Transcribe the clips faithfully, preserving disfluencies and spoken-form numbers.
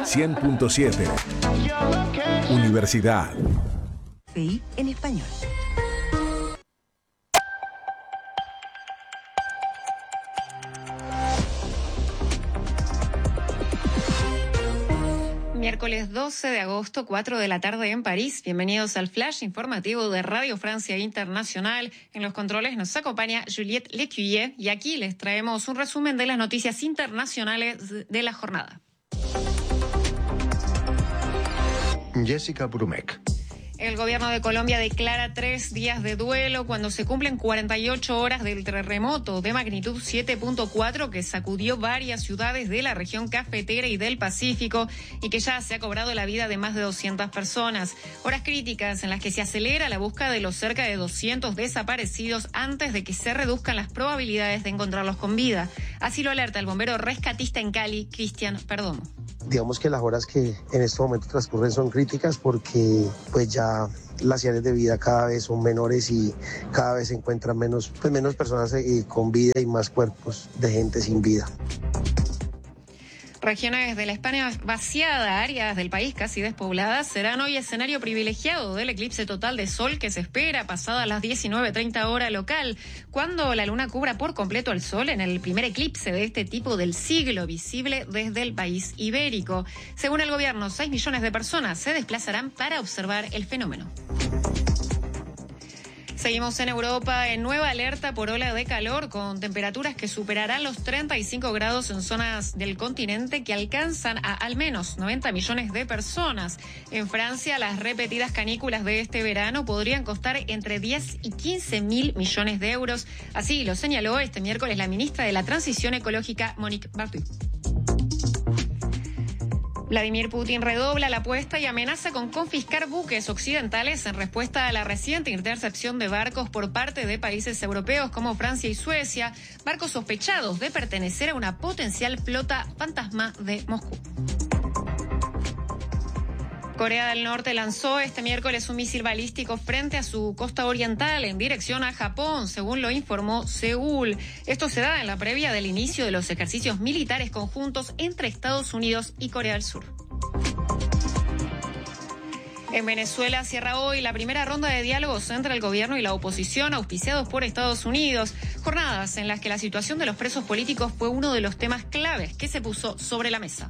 cien punto siete. Universidad. F I en español. Miércoles doce de agosto, cuatro de la tarde en París. Bienvenidos al flash informativo de Radio Francia Internacional. En los controles nos acompaña Juliette Lecuyer y aquí les traemos un resumen de las noticias internacionales de la jornada. Jessica Brumek. El gobierno de Colombia declara tres días de duelo cuando se cumplen cuarenta y ocho horas del terremoto de magnitud siete punto cuatro que sacudió varias ciudades de la región cafetera y del Pacífico y que ya se ha cobrado la vida de más de doscientas personas. Horas críticas en las que se acelera la búsqueda de los cerca de doscientos desaparecidos antes de que se reduzcan las probabilidades de encontrarlos con vida. Así lo alerta el bombero rescatista en Cali, Cristian Perdomo. Digamos que las horas que en este momento transcurren son críticas porque pues ya las áreas de vida cada vez son menores y cada vez se encuentran menos, pues menos personas eh, con vida y más cuerpos de gente sin vida. Regiones de la España vaciada, áreas del país casi despobladas, serán hoy escenario privilegiado del eclipse total de sol que se espera pasadas las diecinueve treinta hora local, cuando la luna cubra por completo al sol en el primer eclipse de este tipo del siglo, visible desde el país ibérico. Según el gobierno, seis millones de personas se desplazarán para observar el fenómeno. Seguimos en Europa en nueva alerta por ola de calor con temperaturas que superarán los treinta y cinco grados en zonas del continente que alcanzan a al menos noventa millones de personas. En Francia, las repetidas canículas de este verano podrían costar entre diez y quince mil millones de euros. Así lo señaló este miércoles la ministra de la Transición Ecológica, Monique Barbu. Vladimir Putin redobla la apuesta y amenaza con confiscar buques occidentales en respuesta a la reciente intercepción de barcos por parte de países europeos como Francia y Suecia, barcos sospechados de pertenecer a una potencial flota fantasma de Moscú. Corea del Norte lanzó este miércoles un misil balístico frente a su costa oriental en dirección a Japón, según lo informó Seúl. Esto se da en la previa del inicio de los ejercicios militares conjuntos entre Estados Unidos y Corea del Sur. En Venezuela cierra hoy la primera ronda de diálogos entre el gobierno y la oposición auspiciados por Estados Unidos, jornadas en las que la situación de los presos políticos fue uno de los temas claves que se puso sobre la mesa.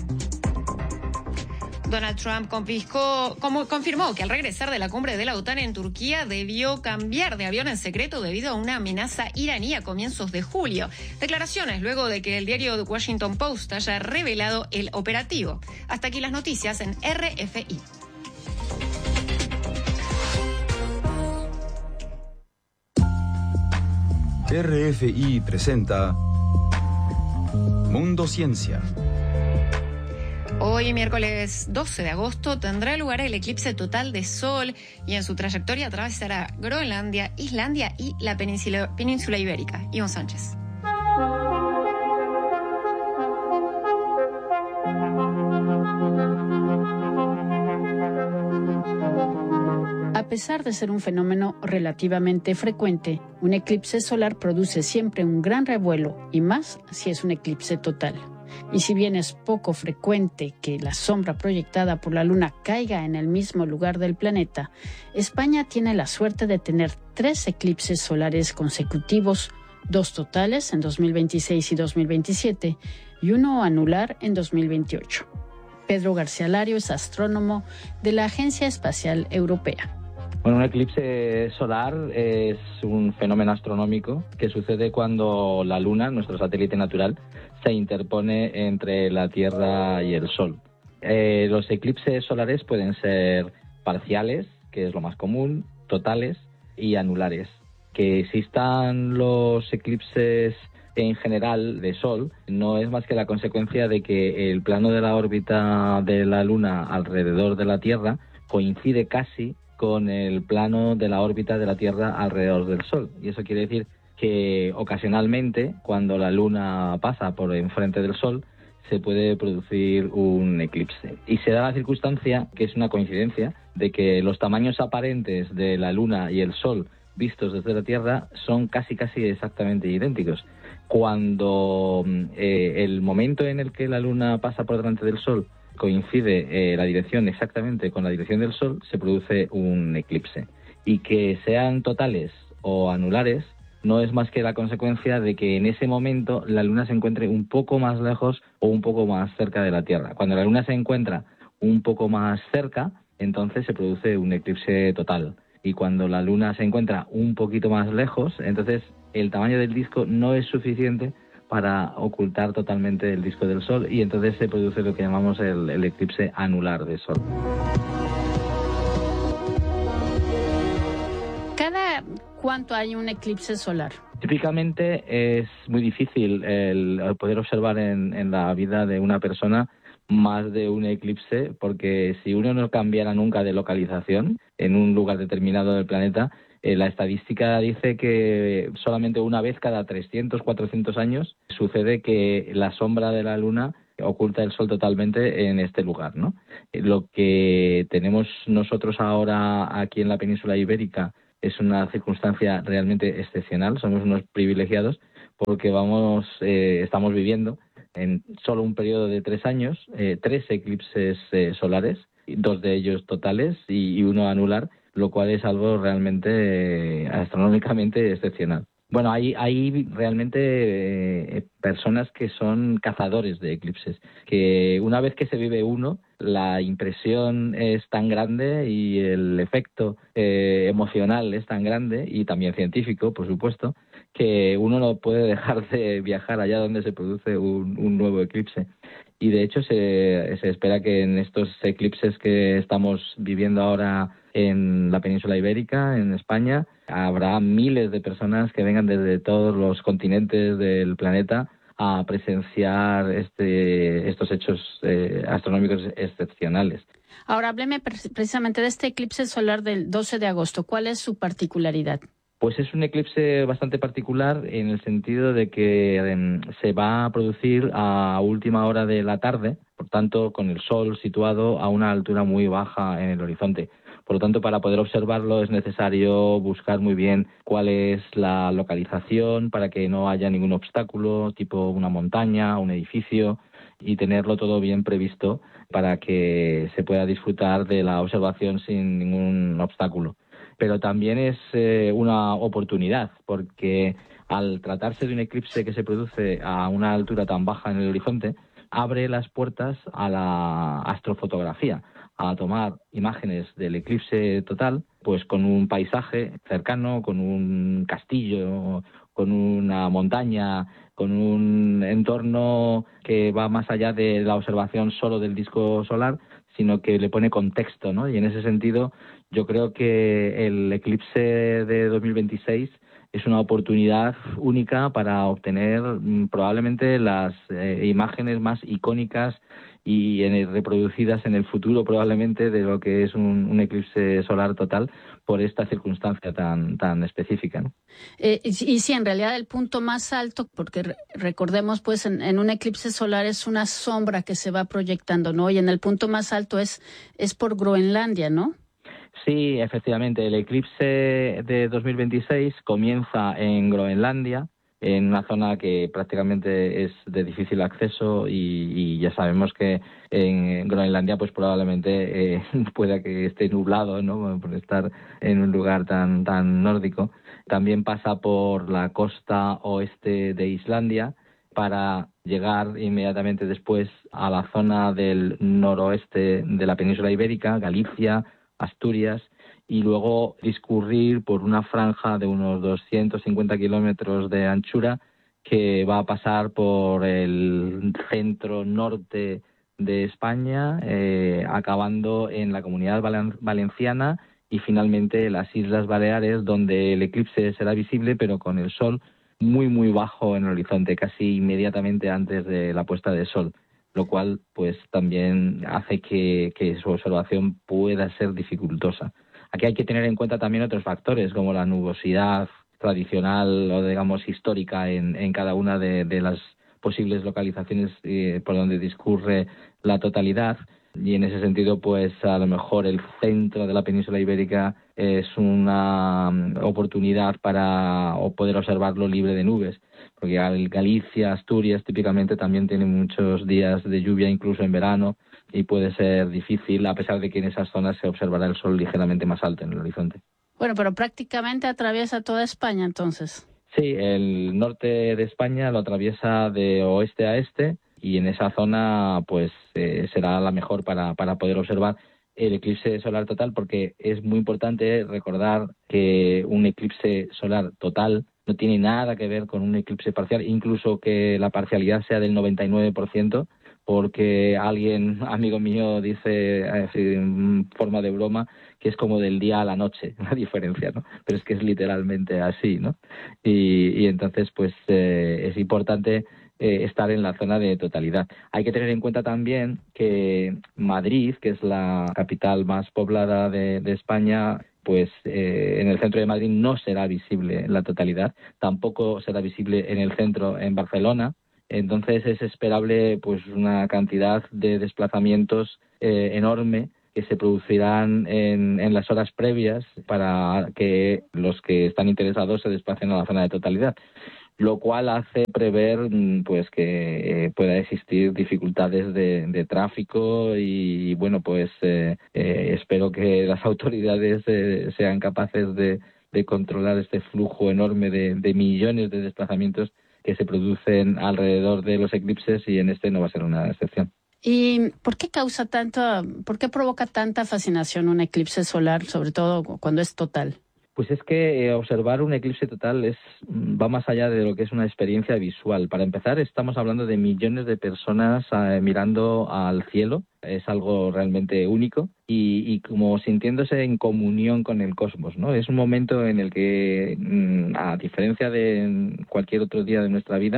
Donald Trump confiscó, como, confirmó que al regresar de la cumbre de la OTAN en Turquía debió cambiar de avión en secreto debido a una amenaza iraní a comienzos de julio. Declaraciones luego de que el diario The Washington Post haya revelado el operativo. Hasta aquí las noticias en R F I. R F I presenta Mundo Ciencia. Hoy, miércoles doce de agosto, tendrá lugar el eclipse total de sol y en su trayectoria atravesará Groenlandia, Islandia y la península, península ibérica. Iván Sánchez. A pesar de ser un fenómeno relativamente frecuente, un eclipse solar produce siempre un gran revuelo, y más si es un eclipse total. Y si bien es poco frecuente que la sombra proyectada por la luna caiga en el mismo lugar del planeta, España tiene la suerte de tener tres eclipses solares consecutivos, dos totales en dos mil veintiséis y dos mil veintisiete y uno anular en dos mil veintiocho. Pedro García Lario es astrónomo de la Agencia Espacial Europea. Bueno, un eclipse solar es un fenómeno astronómico que sucede cuando la Luna, nuestro satélite natural, se interpone entre la Tierra y el Sol. Eh, los eclipses solares pueden ser parciales, que es lo más común, totales y anulares. Que existan los eclipses en general de Sol no es más que la consecuencia de que el plano de la órbita de la Luna alrededor de la Tierra coincide casi con el plano de la órbita de la Tierra alrededor del Sol. Y eso quiere decir que ocasionalmente, cuando la Luna pasa por enfrente del Sol, se puede producir un eclipse. Y se da la circunstancia, que es una coincidencia, de que los tamaños aparentes de la Luna y el Sol vistos desde la Tierra son casi casi exactamente idénticos. Cuando eh, el momento en el que la Luna pasa por delante del Sol coincide eh, la dirección exactamente con la dirección del Sol, se produce un eclipse. Y que sean totales o anulares no es más que la consecuencia de que en ese momento la Luna se encuentre un poco más lejos o un poco más cerca de la Tierra. Cuando la Luna se encuentra un poco más cerca, entonces se produce un eclipse total. Y cuando la Luna se encuentra un poquito más lejos, entonces el tamaño del disco no es suficiente para ocultar totalmente el disco del Sol y entonces se produce lo que llamamos el, el eclipse anular del Sol. ¿Cada cuánto hay un eclipse solar? Típicamente es muy difícil el, el poder observar en, en la vida de una persona más de un eclipse, porque si uno no cambiara nunca de localización en un lugar determinado del planeta, eh, la estadística dice que solamente una vez cada trescientos, cuatrocientos años sucede que la sombra de la Luna oculta el Sol totalmente en este lugar, ¿no? Lo que tenemos nosotros ahora aquí en la península ibérica es una circunstancia realmente excepcional. Somos unos privilegiados porque vamos, eh, estamos viviendo en solo un periodo de tres años, eh, tres eclipses eh, solares, dos de ellos totales y, y uno anular, lo cual es algo realmente eh, astronómicamente excepcional. Bueno, hay, hay realmente eh, personas que son cazadores de eclipses, que una vez que se vive uno, la impresión es tan grande y el efecto eh, emocional es tan grande, y también científico, por supuesto, que uno no puede dejar de viajar allá donde se produce un, un nuevo eclipse. Y de hecho se, se espera que en estos eclipses que estamos viviendo ahora en la península ibérica, en España, habrá miles de personas que vengan desde todos los continentes del planeta a presenciar este, estos hechos eh, astronómicos excepcionales. Ahora, hábleme precisamente de este eclipse solar del doce de agosto. ¿Cuál es su particularidad? Pues es un eclipse bastante particular en el sentido de que eh, se va a producir a última hora de la tarde, por tanto con el Sol situado a una altura muy baja en el horizonte. Por lo tanto, para poder observarlo es necesario buscar muy bien cuál es la localización para que no haya ningún obstáculo, tipo una montaña, un edificio, y tenerlo todo bien previsto para que se pueda disfrutar de la observación sin ningún obstáculo. Pero también es eh, una oportunidad, porque al tratarse de un eclipse que se produce a una altura tan baja en el horizonte, abre las puertas a la astrofotografía, a tomar imágenes del eclipse total, pues con un paisaje cercano, con un castillo, con una montaña, con un entorno que va más allá de la observación solo del disco solar, sino que le pone contexto, ¿no? Y en ese sentido, yo creo que el eclipse de dos mil veintiséis es una oportunidad única para obtener mm, probablemente las eh, imágenes más icónicas y en, reproducidas en el futuro probablemente de lo que es un, un eclipse solar total por esta circunstancia tan tan específica, ¿no? Eh, y, y sí, en realidad el punto más alto, porque re- recordemos pues en, en un eclipse solar es una sombra que se va proyectando, ¿no? Y en el punto más alto es, es por Groenlandia, ¿no? Sí, efectivamente, el eclipse de dos mil veintiséis comienza en Groenlandia, en una zona que prácticamente es de difícil acceso y, y ya sabemos que en Groenlandia pues probablemente eh, pueda que esté nublado, ¿no? Por estar en un lugar tan tan nórdico. También pasa por la costa oeste de Islandia para llegar inmediatamente después a la zona del noroeste de la península ibérica, Galicia, Asturias, y luego discurrir por una franja de unos doscientos cincuenta kilómetros de anchura que va a pasar por el centro norte de España, eh, acabando en la Comunidad Valen- Valenciana y finalmente las Islas Baleares, donde el eclipse será visible, pero con el sol muy, muy bajo en el horizonte, casi inmediatamente antes de la puesta de sol, lo cual pues también hace que, que su observación pueda ser dificultosa. Aquí hay que tener en cuenta también otros factores, como la nubosidad tradicional o, digamos, histórica en, en cada una de, de las posibles localizaciones eh, por donde discurre la totalidad. Y en ese sentido, pues a lo mejor el centro de la península ibérica es una oportunidad para poder observarlo libre de nubes, porque Galicia, Asturias típicamente también tienen muchos días de lluvia, incluso en verano, y puede ser difícil, a pesar de que en esas zonas se observará el sol ligeramente más alto en el horizonte. Bueno, pero prácticamente atraviesa toda España entonces. Sí, el norte de España lo atraviesa de oeste a este y en esa zona pues eh, será la mejor para, para poder observar el eclipse solar total, porque es muy importante recordar que un eclipse solar total no tiene nada que ver con un eclipse parcial, incluso que la parcialidad sea del noventa y nueve por ciento, porque alguien, amigo mío, dice así, en forma de broma que es como del día a la noche, la diferencia, ¿no? Pero es que es literalmente así, ¿no? Y, y entonces, pues, eh, es importante eh, estar en la zona de totalidad. Hay que tener en cuenta también que Madrid, que es la capital más poblada de, de España, pues eh, en el centro de Madrid no será visible la totalidad, tampoco será visible en el centro, en Barcelona. Entonces es esperable pues una cantidad de desplazamientos eh, enorme que se producirán en, en las horas previas para que los que están interesados se desplacen a la zona de totalidad, lo cual hace prever pues que eh, pueda existir dificultades de, de tráfico y bueno pues eh, eh, espero que las autoridades eh, sean capaces de, de controlar este flujo enorme de, de millones de desplazamientos que se producen alrededor de los eclipses y en este no va a ser una excepción. ¿Y por qué causa tanto, por qué provoca tanta fascinación un eclipse solar, sobre todo cuando es total? Pues es que eh, observar un eclipse total es va más allá de lo que es una experiencia visual. Para empezar, estamos hablando de millones de personas eh, mirando al cielo. Es algo realmente único y, y como sintiéndose en comunión con el cosmos, ¿no? Es un momento en el que, a diferencia de cualquier otro día de nuestra vida,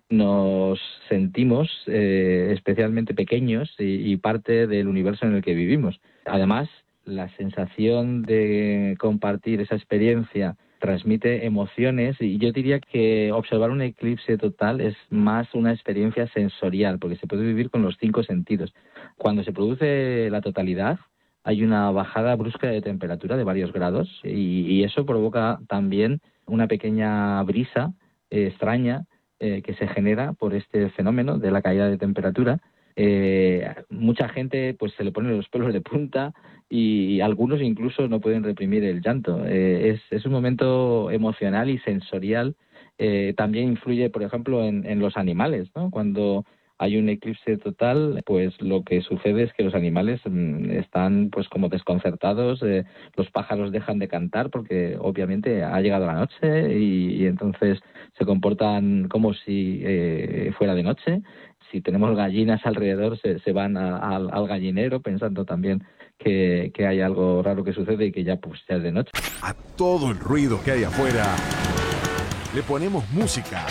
nos sentimos eh, especialmente pequeños y, y parte del universo en el que vivimos. Además, la sensación de compartir esa experiencia transmite emociones y yo diría que observar un eclipse total es más una experiencia sensorial porque se puede vivir con los cinco sentidos. Cuando se produce la totalidad hay una bajada brusca de temperatura de varios grados y, y eso provoca también una pequeña brisa eh, extraña eh, que se genera por este fenómeno de la caída de temperatura. Eh, mucha gente pues se le ponen los pelos de punta y, y algunos incluso no pueden reprimir el llanto. Eh, es, es un momento emocional y sensorial. Eh, también influye, por ejemplo, en, en los animales, ¿no? Cuando hay un eclipse total, pues lo que sucede es que los animales mmm, están pues como desconcertados, eh, los pájaros dejan de cantar porque obviamente ha llegado la noche y, y entonces se comportan como si eh, fuera de noche. Si tenemos gallinas alrededor, se, se van a, a, al gallinero pensando también que, que hay algo raro que sucede y que ya pues ya es de noche. A todo el ruido que hay afuera, le ponemos música.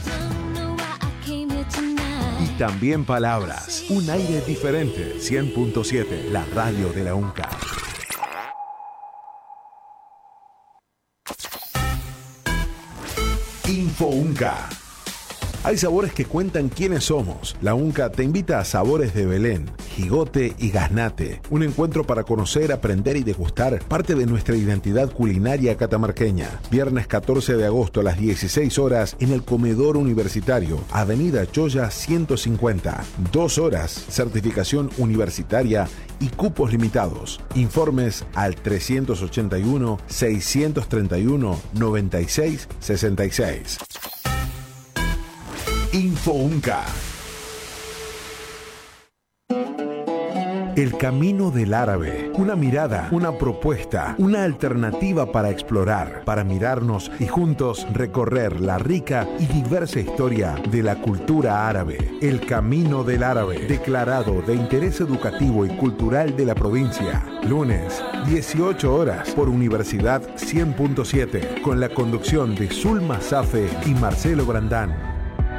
Y también palabras. Un aire diferente. cien punto siete, la radio de la UNCA. Info UNCA. Hay sabores que cuentan quiénes somos. La UNCA te invita a Sabores de Belén, Jigote y Gaznate. Un encuentro para conocer, aprender y degustar parte de nuestra identidad culinaria catamarqueña. Viernes catorce de agosto a las dieciséis horas en el Comedor Universitario, Avenida Choya ciento cincuenta. Dos horas, certificación universitaria y cupos limitados. Informes al trescientos ochenta y uno, seiscientos treinta y uno, noventa y seis sesenta y seis. Info UNCA. El camino del árabe. Una mirada, una propuesta, una alternativa para explorar, para mirarnos y juntos recorrer la rica y diversa historia de la cultura árabe. El camino del árabe, declarado de interés educativo y cultural de la provincia. Lunes, dieciocho horas, por Universidad cien punto siete, con la conducción de Zulma Safe y Marcelo Brandán.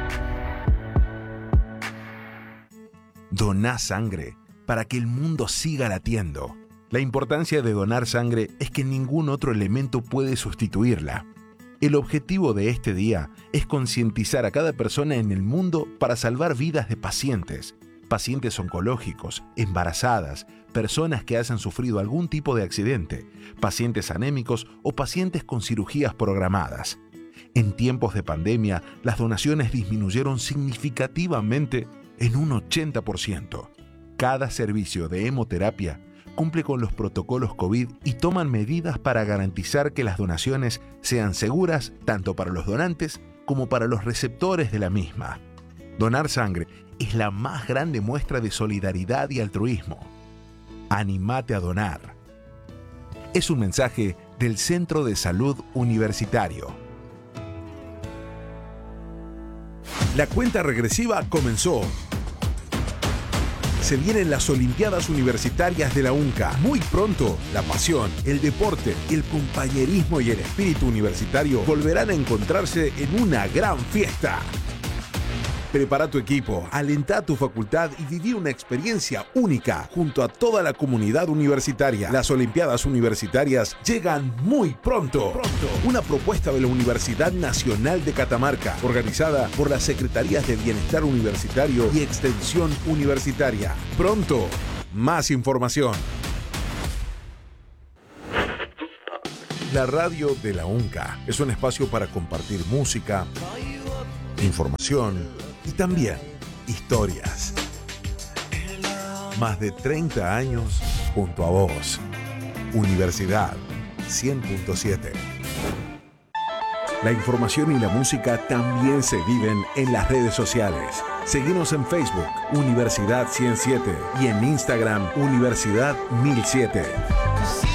Doná sangre para que el mundo siga latiendo. La importancia de donar sangre es que ningún otro elemento puede sustituirla. El objetivo de este día es concientizar a cada persona en el mundo para salvar vidas de pacientes, pacientes oncológicos, embarazadas, personas que hayan sufrido algún tipo de accidente, pacientes anémicos o pacientes con cirugías programadas. En tiempos de pandemia, las donaciones disminuyeron significativamente en un ochenta por ciento. Cada servicio de hemoterapia cumple con los protocolos COVID y toman medidas para garantizar que las donaciones sean seguras tanto para los donantes como para los receptores de la misma. Donar sangre es la más grande muestra de solidaridad y altruismo. Anímate a donar. Es un mensaje del Centro de Salud Universitario. La cuenta regresiva comenzó. Se vienen las Olimpiadas Universitarias de la UNCA. Muy pronto, la pasión, el deporte, el compañerismo y el espíritu universitario volverán a encontrarse en una gran fiesta. Prepara tu equipo, alenta a tu facultad y viví una experiencia única junto a toda la comunidad universitaria. Las Olimpiadas Universitarias llegan muy pronto. pronto. Una propuesta de la Universidad Nacional de Catamarca, organizada por las Secretarías de Bienestar Universitario y Extensión Universitaria. Pronto, más información. La radio de la UNCA es un espacio para compartir música, información y también historias. Más de treinta años junto a vos. Universidad cien punto siete. La información y la música también se viven en las redes sociales. Seguinos en Facebook, Universidad ciento siete, y en Instagram, Universidad mil siete.